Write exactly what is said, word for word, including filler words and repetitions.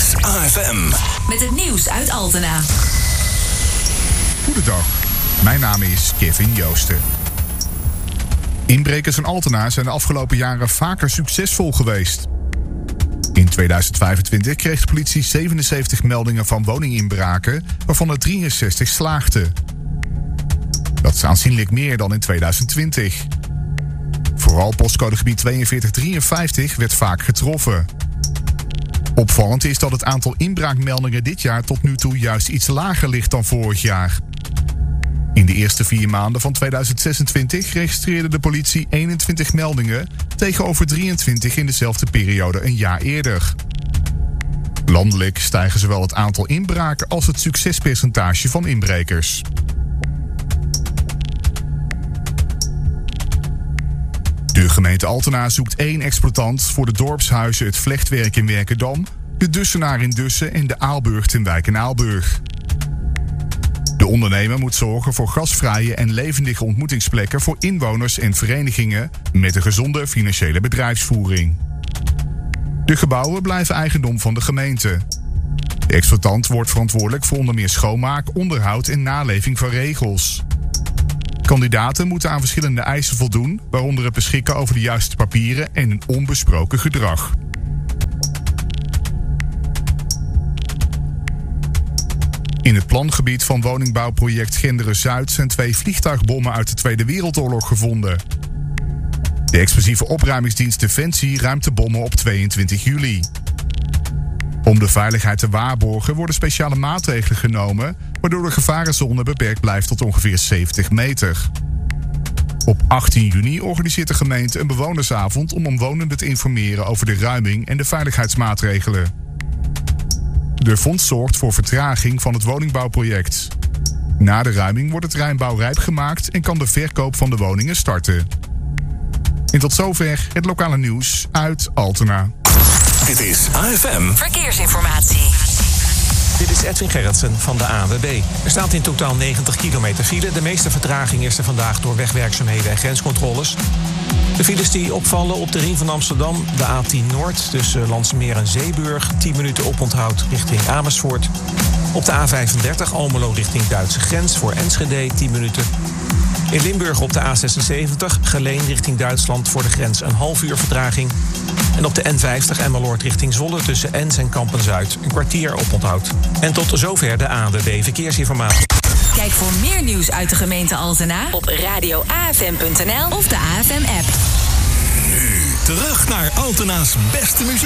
is A F M. Met het nieuws uit Altena. Goedendag, mijn naam is Kevin Joosten. Inbrekers in Altena zijn de afgelopen jaren vaker succesvol geweest. In tweeduizend vijfentwintig kreeg de politie zevenenzeventig meldingen van woninginbraken, waarvan er drieënzestig slaagden. Dat is aanzienlijk meer dan in tweeduizend twintig. Vooral postcodegebied tweeënveertig drieënvijftig werd vaak getroffen. Opvallend is dat het aantal inbraakmeldingen dit jaar tot nu toe juist iets lager ligt dan vorig jaar. In de eerste vier maanden van tweeduizend zesentwintig registreerde de politie eenentwintig meldingen tegenover drieëntwintig in dezelfde periode een jaar eerder. Landelijk stijgen zowel het aantal inbraken als het succespercentage van inbrekers. De gemeente Altena zoekt één exploitant voor de dorpshuizen Het Vlechtwerk in Werkendam, de Dussenaar in Dussen en de Aalburg ten Wijk in Aalburg. De ondernemer moet zorgen voor gasvrije en levendige ontmoetingsplekken voor inwoners en verenigingen met een gezonde financiële bedrijfsvoering. De gebouwen blijven eigendom van de gemeente. De exploitant wordt verantwoordelijk voor onder meer schoonmaak, onderhoud en naleving van regels. Kandidaten moeten aan verschillende eisen voldoen, waaronder het beschikken over de juiste papieren en een onbesproken gedrag. In het plangebied van woningbouwproject Genderen-Zuid zijn twee vliegtuigbommen uit de Tweede Wereldoorlog gevonden. De explosieve opruimingsdienst Defensie ruimt de bommen op tweeëntwintig juli. Om de veiligheid te waarborgen worden speciale maatregelen genomen, waardoor de gevarenzone beperkt blijft tot ongeveer zeventig meter. Op achttien juni organiseert de gemeente een bewonersavond om omwonenden te informeren over de ruiming en de veiligheidsmaatregelen. De fonds zorgt voor vertraging van het woningbouwproject. Na de ruiming wordt het terrein bouwrijp gemaakt en kan de verkoop van de woningen starten. En tot zover het lokale nieuws uit Altena. Dit is A F M Verkeersinformatie. Dit is Edwin Gerritsen van de A N W B. Er staat in totaal negentig kilometer file. De meeste vertraging is er vandaag door wegwerkzaamheden en grenscontroles. De files die opvallen op de ring van Amsterdam, de A tien Noord tussen Landsmeer en Zeeburg, tien minuten oponthoud richting Amersfoort. Op de A vijfendertig Almelo richting Duitse grens voor Enschede, tien minuten. In Limburg op de A zesenzeventig Geleen richting Duitsland voor de grens een half uur vertraging. En op de N vijftig Emmeloord richting Zwolle tussen Ens en Kampen-Zuid een kwartier oponthoud. En tot zover de A N W B Verkeersinformatie. Kijk voor meer nieuws uit de gemeente Altena op radio A F M punt n l of de A F M-app. Nu terug naar Altena's beste muziek.